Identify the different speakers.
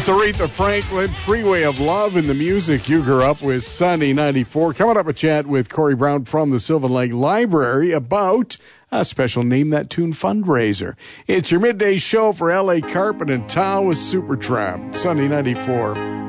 Speaker 1: It's Aretha Franklin, Freeway of Love, and the music you grew up with, Sunny 94. Coming up, a chat with Corey Brown from the Sylvan Lake Library about a special Name That Tune fundraiser. It's your midday show for L.A. Carpet and Towel with Supertramp, Sunny 94.